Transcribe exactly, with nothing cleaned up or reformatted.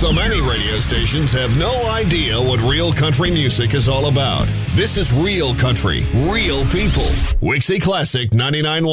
So many radio stations have no idea what real country music is all about. This is real country, real people. Wixie Classic ninety-nine point one.